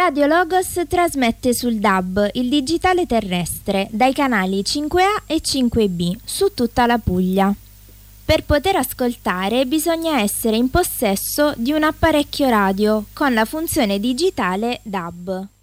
Radio Logos trasmette sul DAB, il digitale terrestre, dai canali 5A e 5B, su tutta la Puglia. Per poter ascoltare bisogna essere in possesso di un apparecchio radio con la funzione digitale DAB.